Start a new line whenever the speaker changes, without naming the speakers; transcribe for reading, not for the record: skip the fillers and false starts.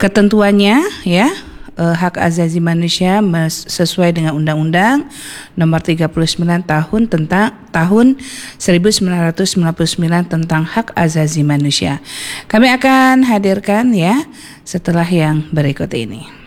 ketentuannya ya. Hak asasi manusia sesuai dengan Undang-Undang Nomor 39 tahun 1999 tentang hak asasi manusia. Kami akan hadirkan ya setelah yang berikut ini.